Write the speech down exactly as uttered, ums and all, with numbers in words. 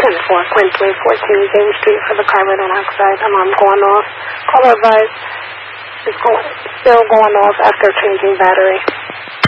ten four, Quincy, fourteen James Street for the carbon monoxide alarm going off. Caller advised is going, still going off after changing battery.